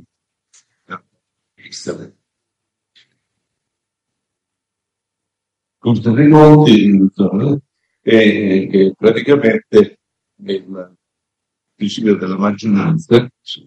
Corte dei Conti, e che praticamente il principio della maggioranza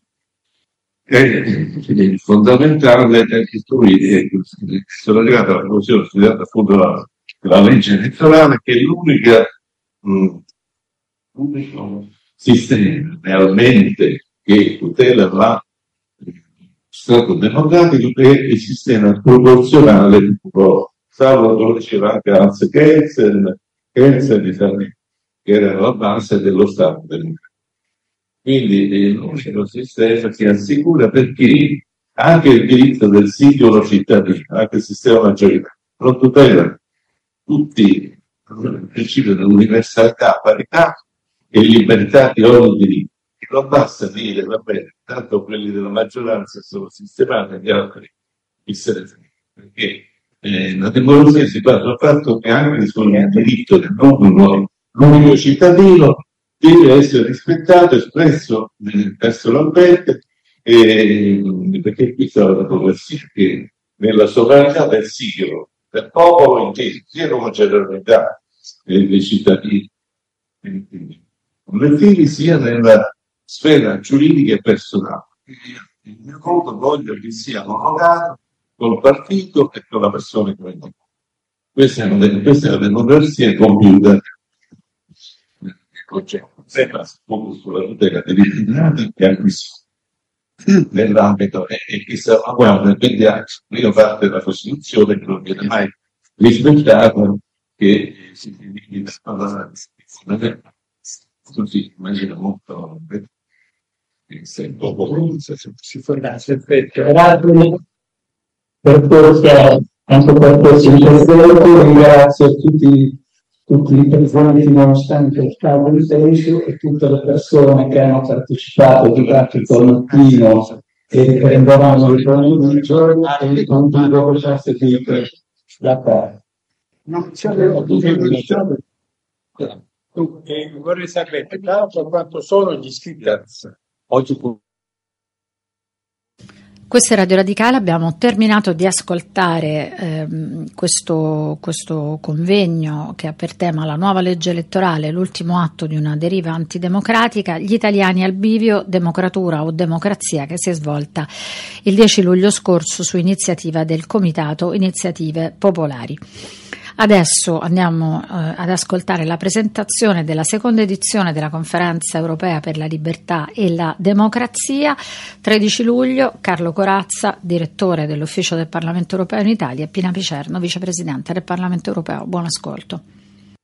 è fondamentale per istruire. Sono arrivato alla conclusione, studiata appunto la, la legge elettorale, che è l'unica mh, l'unico sistema realmente che tutela la Stato democratico è il sistema proporzionale, salvo lo diceva anche Hans Kelsen, Kelsen che era la base dello Stato democratico. Quindi è l'unico sistema che assicura, perché anche il diritto del singolo cittadino, anche il sistema maggioritario, non tutela tutti il principio dell'universalità, parità e libertà di ogni diritto. Non basta dire, va bene, tanto quelli della maggioranza sono sistemati e gli altri chi se ne frega, perché eh, la democrazia si basa sul fatto che anche sul diritto dell'unico cittadino deve essere rispettato, espresso personalmente, eh, perché qui sta la democrazia, che nella sovranità del singolo, del popolo inteso, sia come generalità eh, dei cittadini collettivi, sia nella sfera giuridica e personale. Il mio voto voglio che sia omologato col partito e con la persona che vengo. Questa è una, questa è la democrazia compiuta. Il concetto sembra sulla tutela dei diritti umani e acquisiti nell'ambito e, e che salvaguarda quindi anche la parte della Costituzione che non viene mai rispettata, che si limita alla così, immagino molto se dopo si fornasse effetto. Per questo, anche per questo intervento, ringrazio tutti, tutti i presenti nonostante il caldo intenso e tutte le persone che hanno partecipato al dibattito mattino e che prenderanno il prossimo giorno e condivido questa sedita da parte. Non c'è la Eh, vorrei sapere peraltro quanto sono gli iscritti oggi. Questa è Radio Radicale, abbiamo terminato di ascoltare ehm, questo, questo convegno che ha per tema la nuova legge elettorale, l'ultimo atto di una deriva antidemocratica, gli italiani al bivio, democratura o democrazia, che si è svolta il dieci luglio scorso su iniziativa del Comitato Iniziative Popolari. Adesso andiamo eh, ad ascoltare la presentazione della seconda edizione della Conferenza Europea per la Libertà e la Democrazia, tredici luglio, Carlo Corazza, direttore dell'Ufficio del Parlamento Europeo in Italia, e Pina Picerno, vicepresidente del Parlamento Europeo. Buon ascolto.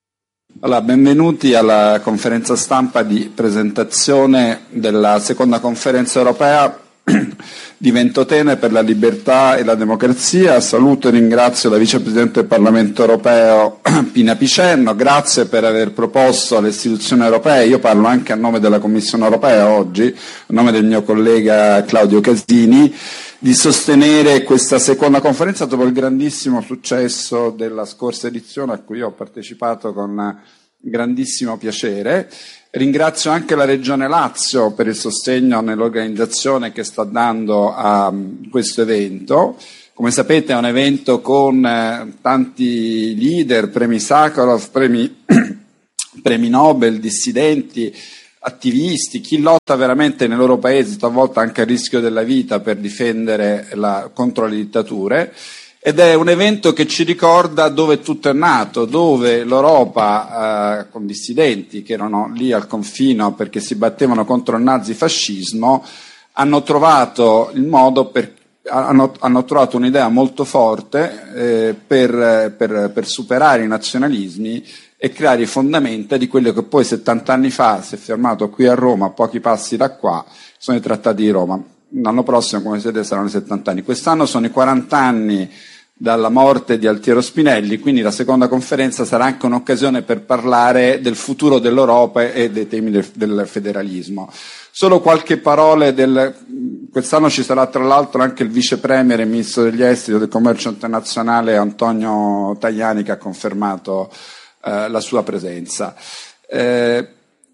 Allora, benvenuti alla conferenza stampa di presentazione della seconda conferenza europea di Ventotene per la libertà e la democrazia. Saluto e ringrazio la vicepresidente del Parlamento europeo Pina Picerno, grazie per aver proposto alle istituzioni europee, io parlo anche a nome della Commissione europea oggi, a nome del mio collega Claudio Casini, di sostenere questa seconda conferenza dopo il grandissimo successo della scorsa edizione a cui ho partecipato con grandissimo piacere. Ringrazio anche la Regione Lazio per il sostegno nell'organizzazione che sta dando a questo evento. Come sapete è un evento con eh, tanti leader, premi Sakharov, premi, premi Nobel, dissidenti, attivisti, chi lotta veramente nei loro paesi, talvolta anche a rischio della vita per difendere la, contro le dittature. Ed è un evento che ci ricorda dove tutto è nato, dove l'Europa, eh, con dissidenti che erano lì al confino perché si battevano contro il nazifascismo, hanno trovato il modo per, hanno, hanno trovato un'idea molto forte eh, per, per, per superare i nazionalismi e creare i fondamenta di quello che poi settanta anni fa si è fermato qui a Roma, a pochi passi da qua, sono i trattati di Roma. L'anno prossimo, come vedete, saranno i settanta anni. Quest'anno sono i quaranta anni dalla morte di Altiero Spinelli, quindi la seconda conferenza sarà anche un'occasione per parlare del futuro dell'Europa e dei temi del, del federalismo. Solo qualche parole del... Quest'anno ci sarà tra l'altro anche il vice premier e ministro degli esteri e del commercio internazionale Antonio Tajani, che ha confermato eh, la sua presenza. Eh,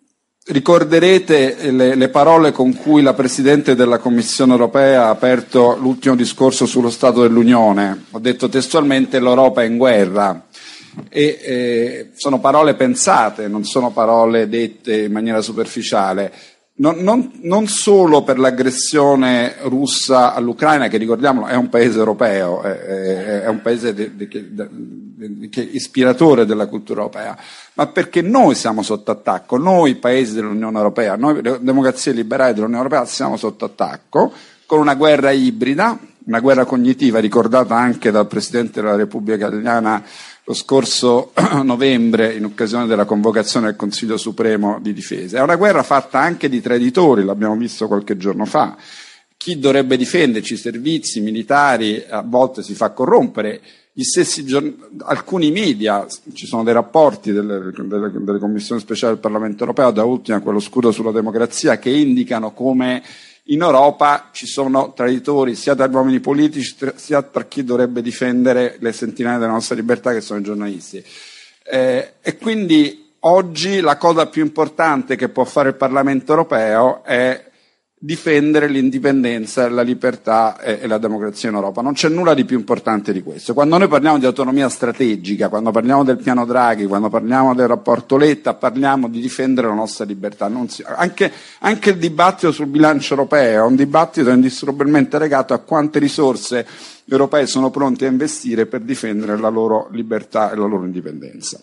Ricorderete le, le parole con cui la Presidente della Commissione europea ha aperto l'ultimo discorso sullo Stato dell'Unione. Ho detto testualmente: l'Europa è in guerra. E eh, sono parole pensate, non sono parole dette in maniera superficiale. Non, non, non solo per l'aggressione russa all'Ucraina, che ricordiamolo è un paese europeo, è, è, è un paese de, de, de, de, che è ispiratore della cultura europea, ma perché noi siamo sotto attacco, noi paesi dell'Unione Europea, noi democrazie liberali dell'Unione Europea siamo sotto attacco, con una guerra ibrida, una guerra cognitiva ricordata anche dal Presidente della Repubblica Italiana lo scorso novembre in occasione della convocazione del Consiglio Supremo di Difesa. È una guerra fatta anche di traditori, l'abbiamo visto qualche giorno fa. Chi dovrebbe difenderci, i servizi militari, a volte si fa corrompere. Gli stessi giorn- alcuni media, ci sono dei rapporti delle, delle, delle commissioni speciali del Parlamento europeo, da ultima quello scudo sulla democrazia, che indicano come in Europa ci sono traditori sia tra gli uomini politici sia tra chi dovrebbe difendere le sentinelle della nostra libertà, che sono i giornalisti. Eh, e quindi oggi la cosa più importante che può fare il Parlamento europeo è difendere l'indipendenza, la libertà e, e la democrazia in Europa. Non c'è nulla di più importante di questo. Quando noi parliamo di autonomia strategica, quando parliamo del piano Draghi, quando parliamo del rapporto Letta, parliamo di difendere la nostra libertà. Non si, anche, anche il dibattito sul bilancio europeo è un dibattito indissolubilmente legato a quante risorse gli europei sono pronti a investire per difendere la loro libertà e la loro indipendenza.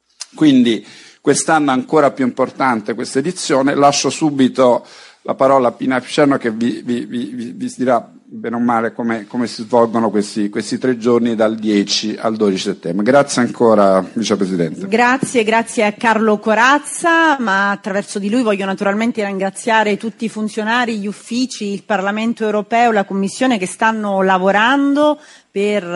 Quindi quest'anno è ancora più importante questa edizione. Lascio subito la parola a Pina Picerno, che vi, vi, vi, vi dirà bene o male come, come si svolgono questi, questi tre giorni dal dieci al dodici settembre. Grazie ancora, Vicepresidente. Grazie, grazie a Carlo Corazza, ma attraverso di lui voglio naturalmente ringraziare tutti i funzionari, gli uffici, il Parlamento europeo, la Commissione, che stanno lavorando per uh,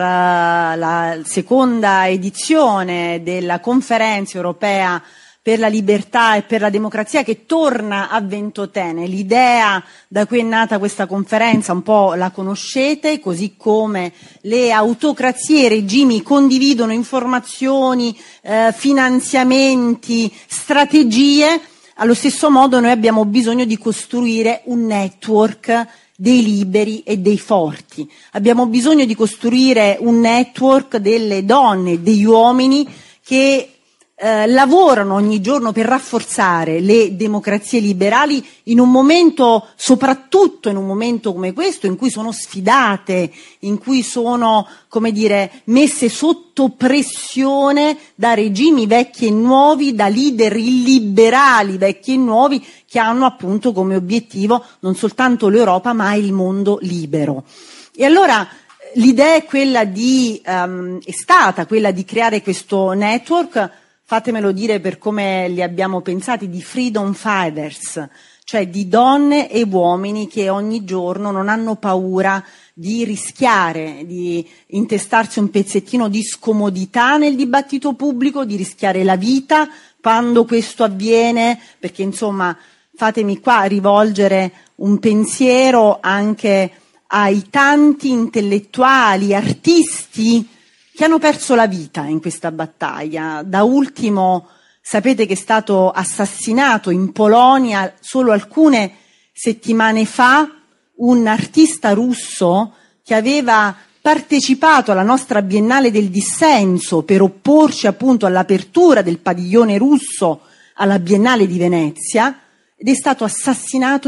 la seconda edizione della conferenza europea per la libertà e per la democrazia, che torna a Ventotene. L'idea da cui è nata questa conferenza un po' la conoscete, così come le autocrazie e i regimi condividono informazioni, eh, finanziamenti, strategie. Allo stesso modo noi abbiamo bisogno di costruire un network dei liberi e dei forti. Abbiamo bisogno di costruire un network delle donne, degli uomini che Eh, lavorano ogni giorno per rafforzare le democrazie liberali in un momento, soprattutto in un momento come questo, in cui sono sfidate, in cui sono, come dire, messe sotto pressione da regimi vecchi e nuovi, da leader illiberali vecchi e nuovi, che hanno appunto come obiettivo non soltanto l'Europa ma il mondo libero. E allora l'idea è quella di, um, è stata quella di creare questo network fatemelo dire per come li abbiamo pensati, di freedom fighters, cioè di donne e uomini che ogni giorno non hanno paura di rischiare, di intestarsi un pezzettino di scomodità nel dibattito pubblico, di rischiare la vita quando questo avviene, perché insomma fatemi qua rivolgere un pensiero anche ai tanti intellettuali, artisti che hanno perso la vita in questa battaglia. Da ultimo sapete che è stato assassinato in Polonia solo alcune settimane fa un artista russo che aveva partecipato alla nostra Biennale del Dissenso per opporci appunto all'apertura del padiglione russo alla Biennale di Venezia, ed è stato assassinato